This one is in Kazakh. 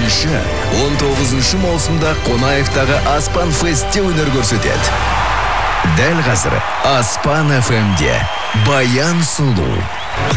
8-19 маусымда Қонаевтағы Аспан Фестте өнер көрсетеді. Дәл қазір Аспан FM-де Баян Сұлу.